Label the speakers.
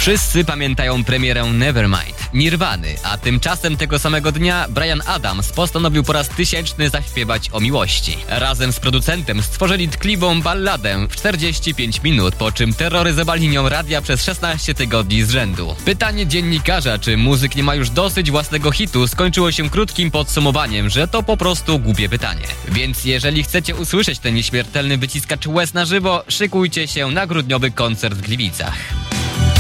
Speaker 1: Wszyscy pamiętają premierę Nevermind, Nirwany, a tymczasem tego samego dnia Bryan Adams postanowił po raz 1000 zaśpiewać o miłości. Razem z producentem stworzyli tkliwą balladę w 45 minut, po czym terroryzowali nią radia przez 16 tygodni z rzędu. Pytanie dziennikarza, czy muzyk nie ma już dosyć własnego hitu, skończyło się krótkim podsumowaniem, że to po prostu głupie pytanie. Więc jeżeli chcecie usłyszeć ten nieśmiertelny wyciskacz łez na żywo, szykujcie się na grudniowy koncert w Gliwicach.